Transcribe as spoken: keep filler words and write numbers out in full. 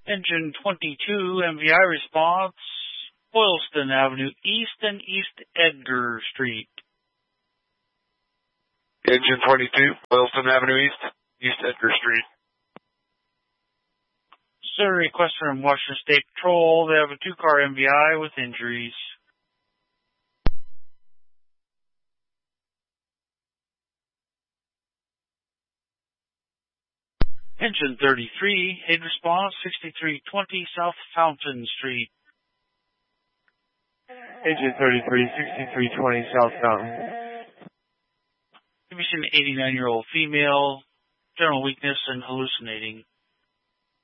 Engine twenty-two, M V I response, Boylston Avenue East and East Edgar Street. Engine twenty-two, Boylston Avenue East, East Edgar Street. Sir, request from Washington State Patrol. They have a two-car M V I with injuries. Engine thirty-three, aid response, sixty-three twenty South Fountain Street. Engine thirty-three, sixty-three twenty South Fountain. Give me an eighty-nine-year-old female, general weakness and hallucinating.